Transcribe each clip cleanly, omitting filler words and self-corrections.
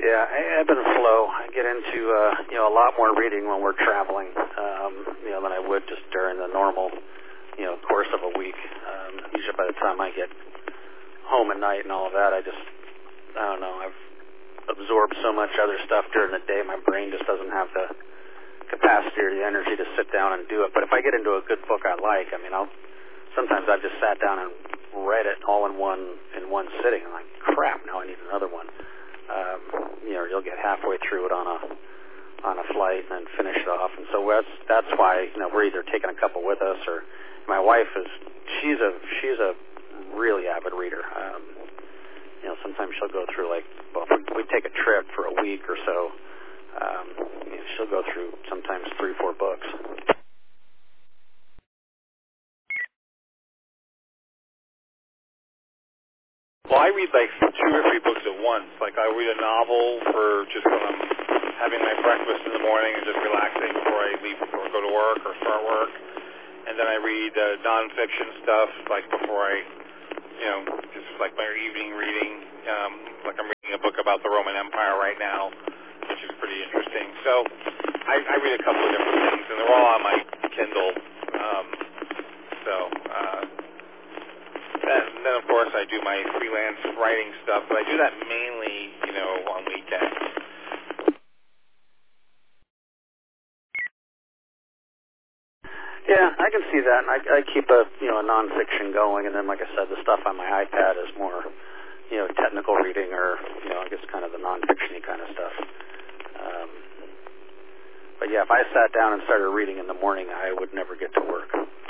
Yeah, I've been slow. I get into a lot more reading when we're traveling, than I would just during the normal, course of a week. Usually by the time I get home at night and all of that, I don't know, I've absorbed so much other stuff during the day, my brain just doesn't have the capacity or the energy to sit down and do it. But if I get into a good book I like, sometimes I've just sat down and read it all in one sitting. I'm like, crap, now I need another one. You'll get halfway through it on a flight and then finish it off. And so that's why we're either taking a couple with us, or my wife she's a really avid reader. Sometimes she'll go through if we take a trip for a week or so, she'll go through sometimes 3-4 books. Well, I read 2 or 3 books at once. I read a novel for just when I'm having my breakfast in the morning and just relaxing before I leave or go to work or start work. And then I read nonfiction stuff before I, just my evening reading. I'm reading a book about the Roman Empire right now, which is pretty interesting. So I read a couple of different things, and they're all on my Kindle. And then, of course, I do my freelance writing stuff, but I do that mainly, on weekends. Yeah, I can see that. And I keep a nonfiction going, and then, like I said, the stuff on my iPad is more, technical reading or, I guess kind of the nonfiction-y kind of stuff. But yeah, if I sat down and started reading in the morning, I would never get to work.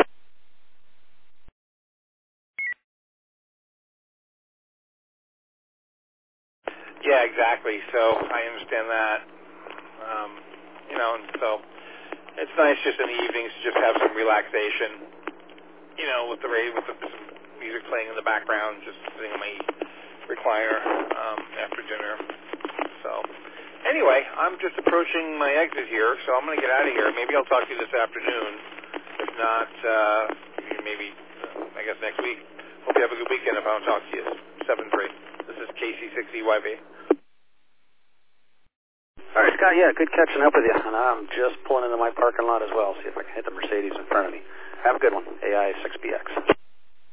Yeah, exactly. So I understand that. And so it's nice just in the evenings to just have some relaxation, with the radio, with some music playing in the background, just sitting on my recliner after dinner. So anyway, I'm just approaching my exit here, so I'm going to get out of here. Maybe I'll talk to you this afternoon. If not, maybe, I guess next week. Hope you have a good weekend if I don't talk to you. 7-3. This is KC6EYV. All right, Scott, yeah, good catching up with you. And I'm just pulling into my parking lot as well, see if I can hit the Mercedes in front of me. Have a good one, AI6BX.